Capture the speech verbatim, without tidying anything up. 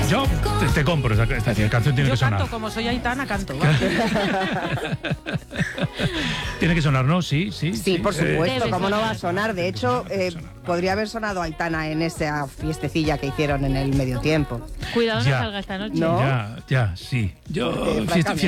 Yo te, te compro esta, esta, esta canción, tiene Yo que sonar. canto, como soy Aitana, canto. Tiene que sonar, ¿no? Sí, sí. Sí, por supuesto, Debe ¿cómo no va a sonar. sonar? De hecho, eh, podría haber sonado Aitana en esa fiestecilla que hicieron en el medio tiempo. Cuidado, no Ya. salga esta noche. No. Ya, ya, sí. Yo, Porque, fiesta, francamente,